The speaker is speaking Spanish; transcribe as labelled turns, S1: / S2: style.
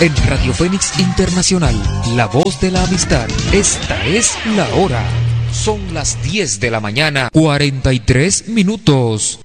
S1: En Radio Fénix Internacional, la voz de la amistad. Esta es la hora. Son las 10 de la mañana, 43 minutos.